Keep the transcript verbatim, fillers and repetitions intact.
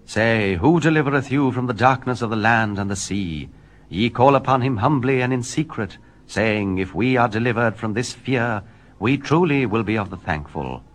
Say, who delivereth you from the darkness of the land and the sea? Ye call upon him humbly and in secret, saying, If we are delivered from this fear, we truly will be of the thankful.